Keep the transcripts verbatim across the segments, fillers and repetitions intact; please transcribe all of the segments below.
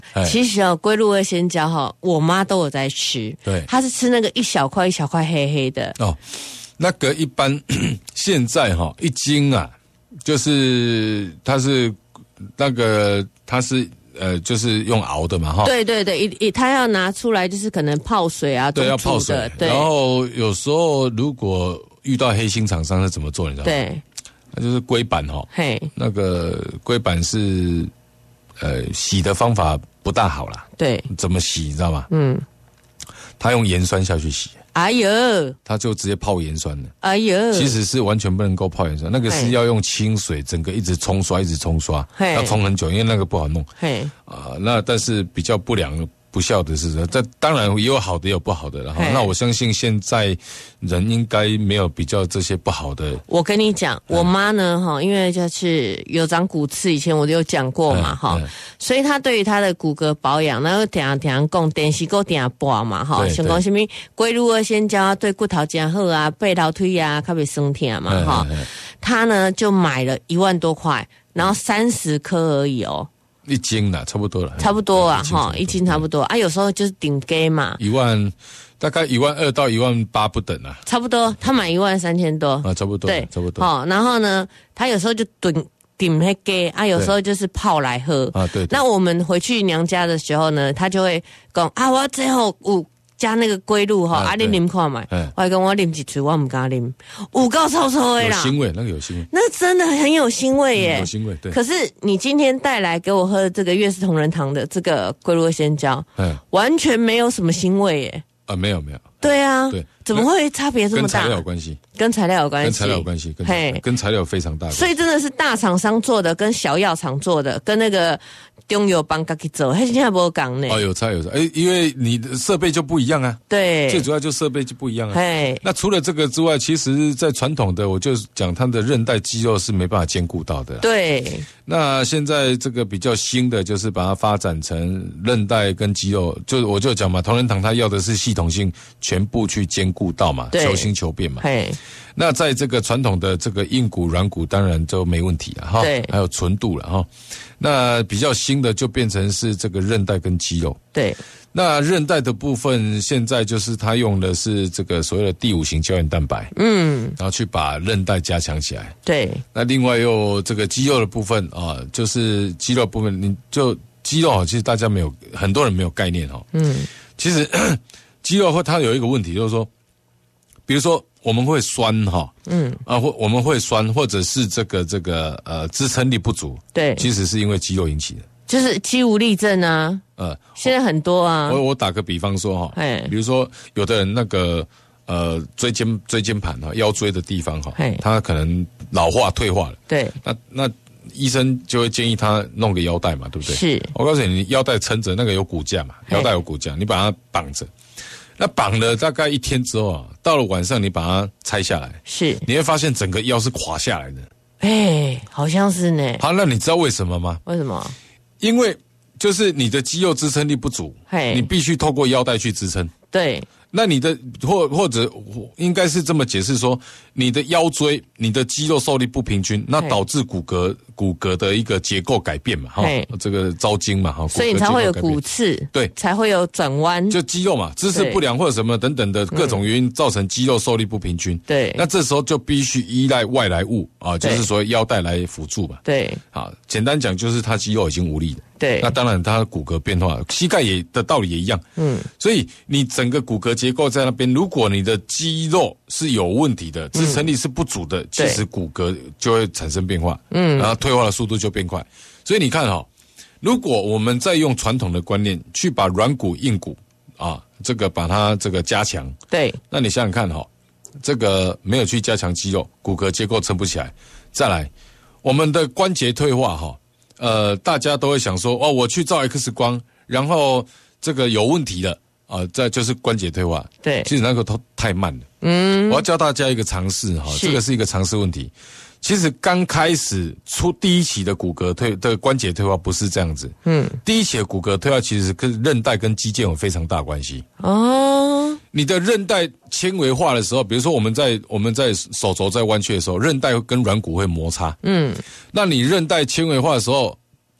其实哦，龟鹿二仙胶哈，我妈都有在吃。 对， 她是吃那个一小块一小块黑黑的。 哦，那个一般现在哈、哦、一斤啊，就是它是那个它是。呃，就是用熬的嘛，哈。 对对对，一一他要拿出来，就是可能泡水啊， 对，要泡水。对。然后有时候如果遇到黑心厂商是怎么做，你知道吗？ 对。 那就是龟板哈，嘿，那个龟板是呃洗的方法不大好啦。 对。 怎么洗，你知道吗？嗯。他用盐酸下去洗。 哎呦， 他就直接泡盐酸了。 哎呦， 其实是完全不能够泡盐酸，那个是要用清水，整个一直冲刷，一直冲刷，要冲很久，因为那个不好弄。嘿，啊、呃，那但是比较不良不孝的是，这当然也有好的，也有不好的了哈。那我相信现在人应该没有比较这些不好的。 我跟你讲，我妈呢哈，因为就是有长骨刺，以前我就有讲过嘛哈，所以她对于她的骨骼保养，然后点啊点啊讲电视够点啊播嘛哈，想讲什么龟鹿二仙胶对骨头真好啊，背头腿啊，较袂酸痛嘛哈。她呢就买了一万多块，然后三十颗而已哦。 一斤啦，差不多了， 差不多啊，哈，一斤差不多啊。有时候就是顶给嘛， 一万大概一万二到一万八不等啊， 差不多。他买一万三千多啊，差不多，对，差不多。 好，然后呢，他有时候就顶顶那给啊，有时候就是泡来喝啊。对。 那我们回去娘家的时候呢，他就会讲啊，我最后有加那个龟鹿哈，啊，你啉看嘛，我还跟我啉一嘴，我唔敢啉，有够臭臭的啦， 有腥味，那个有腥味， 那真的很有腥味耶， 有腥味，对。 可是你今天带来给我喝的这个悦氏同仁堂的这个龟鹿二仙胶，嗯，完全没有什么腥味耶， 啊，没有没有， 对啊，对，怎么会差别这么大？ 跟材料有关系， 跟材料有关系， 跟材料有关系，跟跟材料有非常大的关系， 所以真的是大厂商做的，跟小药厂做的，跟那个中药帮自己做，还现在没有讲呢。 哦，有差有差，哎，因为你的设备就不一样啊。 对， 最主要就设备就不一样啊。哎，那除了这个之外，其实在传统的，我就讲它的韧带肌肉是没办法兼顾到的。 对。 那现在这个比较新的，就是把它发展成韧带跟肌肉，就我就讲嘛，同仁堂它要的是系统性全部去兼顾到嘛，求新求变嘛。嘿。那在这个传统的这个硬骨、软骨当然就没问题了哈，对，还有纯度了哈。那比较新的就变成是这个韧带跟肌肉。 对， 那韧带的部分现在就是它用的是这个所谓的第五型胶原蛋白，嗯，然后去把韧带加强起来。 对， 那另外又这个肌肉的部分啊，就是肌肉部分，你就肌肉啊，其实大家没有很多人没有概念哈。嗯，其实肌肉会它有一个问题，就是说，比如说。我们会酸哈，嗯啊，或我们会酸，或者是这个这个呃支撑力不足， 对， 其实是因为肌肉引起的， 就是肌无力症啊，呃，现在很多啊。 我我打个比方说哈，哎，比如说有的人那个呃椎间椎间盘哈，腰椎的地方哈，他可能老化退化了， 对， 那那医生就会建议他弄个腰带嘛，对不对？ 是， 我告诉你，你腰带撑着，那个有骨架嘛，腰带有骨架，你把它绑着。那绑了大概一天之后啊，到了晚上你把它拆下来， 是你会发现整个腰是垮下来的。 哎、欸，好像是呢。 好，那你知道为什么吗？ 为什么？ 因为就是你的肌肉支撑力不足，你必须透过腰带去支撑。 对。 那你的或或者应该是这么解释说，你的腰椎、你的肌肉受力不平均，那导致骨骼骨骼的一个结构改变嘛，哈，这个招筋嘛，哈， 所以你才会有骨刺， 对， 才会有转弯， 就肌肉嘛，姿势不良或者什么等等的各种原因造成肌肉受力不平均， 对， 那这时候就必须依赖外来物啊，就是说腰带来辅助嘛， 对， 好，简单讲就是他肌肉已经无力了。 对， 那当然，它骨骼变化，膝盖也的道理也一样。嗯，所以你整个骨骼结构在那边，如果你的肌肉是有问题的，支撑力是不足的，嗯、其实骨骼就会产生变化。嗯，然后退化的速度就变快。所以你看哈、哦，如果我们再用传统的观念去把软骨、硬骨啊，这个把它这个加强， 对， 那你想想看哈、哦，这个没有去加强肌肉，骨骼结构撑不起来。再来，我们的关节退化哈、哦。呃，大家都会想说，哦，我去照 X 光，然后这个有问题了啊、呃，这就是关节退化。 对， 其实那个都太慢了。嗯，我要教大家一个常识哈，这个是一个常识问题。其实刚开始出第一期的骨骼退的关节退化不是这样子。嗯，第一期的骨骼退化其实跟韧带跟肌腱有非常大关系。哦，你的韧带纤维化的时候，比如说我们在我们在手肘在弯曲的时候，韧带跟软骨会摩擦。嗯，那你韧带纤维化的时候，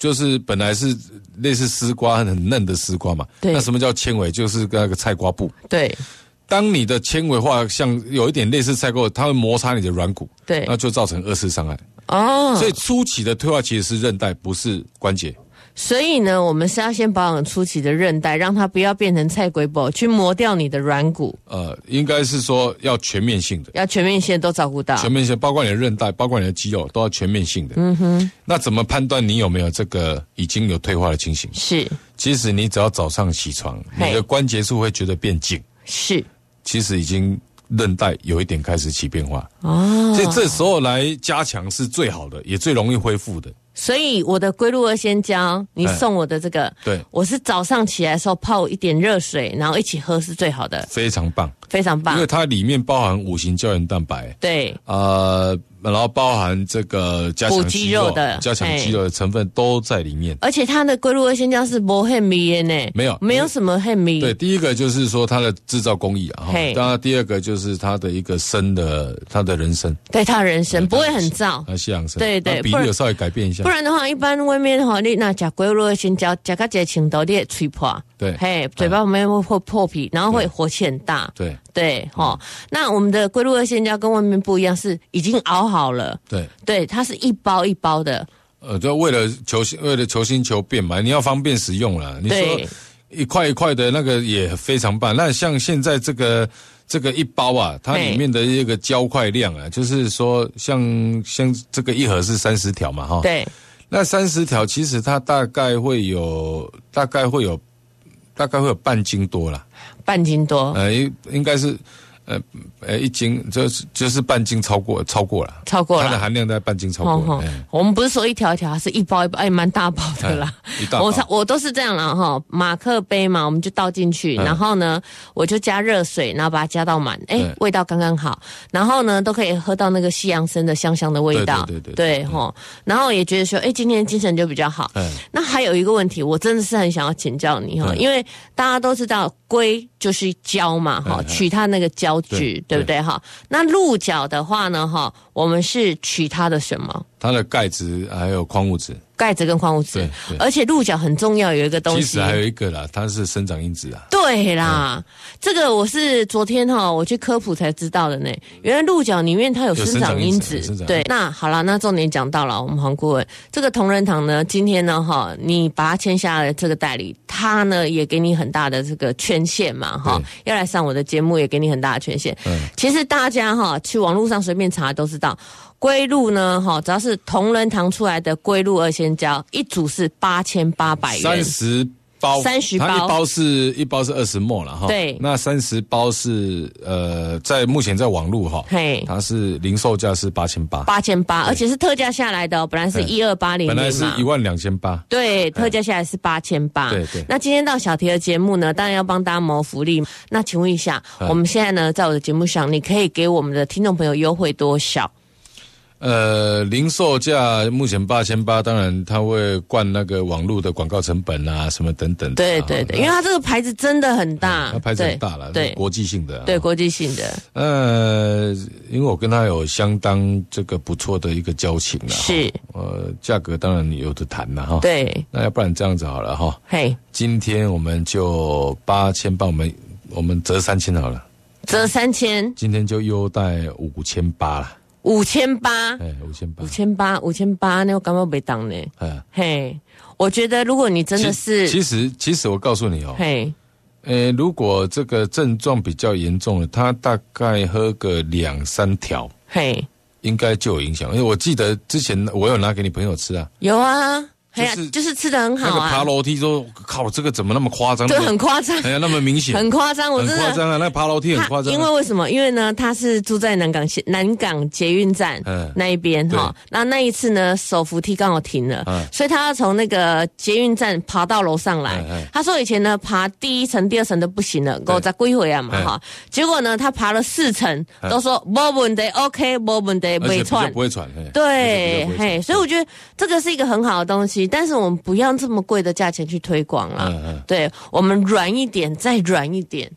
就是本来是类似丝瓜很嫩的丝瓜嘛， 对。 那什么叫纤维？就是那个菜瓜布。 对。 当你的纤维化像有一点类似菜瓜，它会摩擦你的软骨， 对， 那就造成二次伤害。 哦， 所以初期的退化其实是韧带，不是关节。 所以呢，我们是要先保养初期的韧带，让它不要变成菜龟宝，去磨掉你的软骨。 呃，应该是说要全面性的， 要全面性都照顾到。 全面性包括你的韧带，包括你的肌肉，都要全面性的。嗯哼。那怎么判断你有没有这个已经有退化的情形？ 是， 其实你只要早上起床，你的关节处会觉得变紧。 是。 其实已经韧带有一点开始起变化哦，所以这时候来加强是最好的，也最容易恢复的。 所以我的龟鹿二仙胶，你送我的这个， 对， 我是早上起来的时候泡一点热水，然后一起喝是最好的， 非常棒， 非常棒， 因为它里面包含五型胶原蛋白， 对， 呃，然后包含这个加强肌肉的、 加强肌肉的成分都在里面。 而且它的龟鹿二仙胶是不很迷的呢， 没有， 没有什么很迷。 对，第一个就是说它的制造工艺啊，当然第二个就是它的一个生的，它的人参， 对，它的人参不会很燥， 它西洋参， 对对， 比例有稍微改变一下， 不然的话，一般外面哈，你那吃龟鹿二仙胶，吃到这程度，你会吹破， 对， 嘿，嘴巴旁边会会破皮，然后会火气很大， 对对，哈。那我们的龟鹿二仙胶跟外面不一样，是已经熬好了， 对对，它是一包一包的。 呃，就为了求为了求新求变嘛，你要方便使用啦。你说一块一块的那个也非常棒。那像现在这个这个一包啊，它里面的一个胶块量啊，就是说像像这个一盒是三十条嘛，哈。 对。 那三十条其实它大概会有大概会有大概会有半斤多啦。 半斤多。 呃，应应该是。呃呃，一斤就是就是半斤超过超过了， 超过了， 它的含量在半斤超过了。哦哎、我们不是说一条一条，是一包一包，哎，蛮大包的啦。 一大包我我都是这样啦哈，马克杯嘛，我们就倒进去，嗯、然后呢，我就加热水，然后把它加到满，哎，味道刚刚好，然后呢，都可以喝到那个西洋参的香香的味道， 对对对对哈。然后也觉得说，哎，今天精神就比较好。嗯、那还有一个问题，我真的是很想要请教你哈，因为大家都知道龟就是胶嘛哈，取它那个胶质，对不对？对哈，那鹿角的话呢，哈，我们是取它的什么？ 它的钙质还有矿物质， 钙质跟矿物质，而且鹿角很重要，有一个东西， 其实还有一个啦，它是生长因子啊。 对啦，嗯、这个我是昨天哈我去科普才知道的呢，原来鹿角里面它有生长因子。 因子对，那好了，那重点讲到了，我们黄顾问，这个同仁堂呢，今天呢哈，你把它签下了这个代理，他呢也给你很大的这个权限嘛哈，要来上我的节目也给你很大的权限。嗯，其实大家哈去网络上随便查都知道。龟鹿呢，哈，只要是同仁堂出来的龟鹿二仙胶，一组是八千八百元， 三十包， 三十包， 它一包是一包是二十沫了哈， 对， 那三十包是呃，在目前在网络哈，嘿，它是零售价是八千八， 八千八，而且是特价下来的、哦，本来是一二八零， 本来是一万两千八， 对，特价下来是八千八， 对对。 那今天到小题的节目呢，当然要帮大家谋福利。那请问一下，我们现在呢，在我的节目上，你可以给我们的听众朋友优惠多少？ 呃，零售价目前八千八，当然它会灌那个网络的广告成本啊，什么等等的。 对对对，因为它这个牌子真的很大， 它牌子很大了，对，国际性的。 对，国际性的。 呃，因为我跟他有相当这个不错的一个交情了， 是。 呃，价格当然有的谈了哈。 对。 那要不然这样子好了哈。 嘿， 今天我们就八千八，我们我们折三千好了。 折三千。 今天就优待五千八了。 五千八， 哎，五千八， 五千八，五千八，那我感觉没当呢。嗯，嘿，我觉得如果你真的是， 其实其实我告诉你哦， 嘿， 呃，如果这个症状比较严重的，他大概喝个两三条， 嘿， 应该就有影响。因为我记得之前我有拿给你朋友吃啊， 有啊。哎呀， 就是就是吃的很好啊！ 那个爬楼梯说，靠，这个怎么那么夸张？ 对，很夸张。 哎呀，那么明显， 很夸张，我真的很夸张啊！那爬楼梯很夸张、啊。 因为为什么？因为呢，他是住在南港南港捷运站、嗯、那一边哈。那那一次呢，手扶梯刚好停了，嗯、所以他要从那个捷运站爬到楼上来。嗯、他说以前呢，爬第一层、第二层都不行了，我再归回啊嘛哈。结果呢，他爬了四层，都说没问题 ，OK， 没问题，不会喘， 不会喘。 对，嘿，所以我觉得这个是一个很好的东西，但是我们不要。用这么贵的价钱去推广啦、啊，嗯嗯、对我们软一点，再软一点。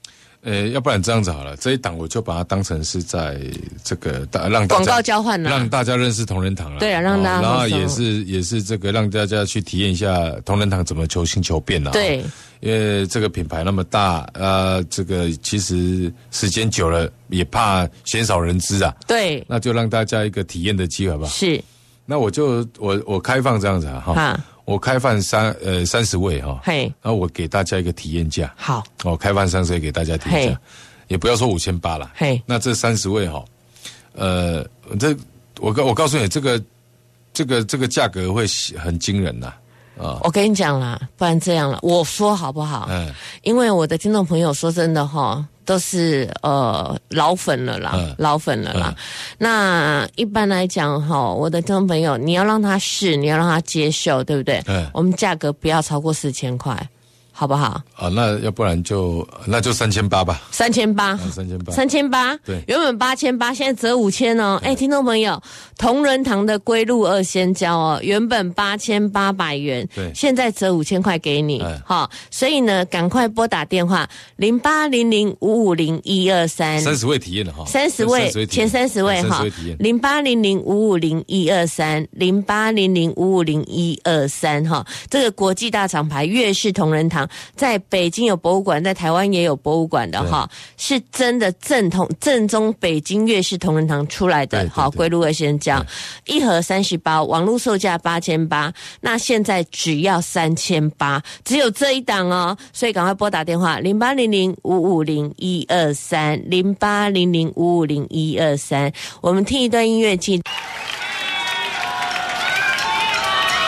呃，要不然这样子好了，这一档我就把它当成是在这个让大家广告交换了， 让大家认识同仁堂了。 对啊，让大家、 哦，然后也是也是这个让大家去体验一下同仁堂怎么求新求变了。 对， 因为这个品牌那么大，呃，这个其实时间久了也怕鲜少人知啊。 对， 那就让大家一个体验的机会吧。 是， 那我就我我开放这样子啊，哈。我开放三呃三十位哈，嘿，然后我给大家一个体验价， 好， 哦，开放三十位给大家体验价，也不要说五千八了，嘿，那这三十位哈，呃，这我告我告诉你，这个这个这个价格会很惊人呐，啊， 我跟你讲啦，不然这样了，我说好不好？嗯，因为我的听众朋友说真的哈。都是呃老粉了啦，嗯、老粉了啦。嗯、那一般来讲哈，我的听众朋友，你要让他试，你要让他接受，对不对？嗯，我们价格不要超过四千块，好不好？ 啊，那要不然就那就三千八吧。 三千八， 三千八， 三千八。 对， 原本八千八，现在折五千哦。哎，听众朋友，同仁堂的龟鹿二仙胶哦，原本八千八百元， 对， 现在折五千块给你。好、嗯，所以呢，赶快拨打电话零八零零五五零一二三， 三十位体验的哈， 三十位前三十位哈，零八零零五五零一二三，零八零零五五零一二三哈，这个国际大厂牌悦氏同仁堂。在北京有博物馆，在台湾也有博物馆的哈，是真的正统正宗北京悦氏同仁堂出来的，好龟鹿二仙胶，一盒三十包，网络售价八千八，那现在只要三千八，只有这一档哦，所以赶快拨打电话零八零零五五零一二三零八零零五五零一二三，我们听一段音乐进。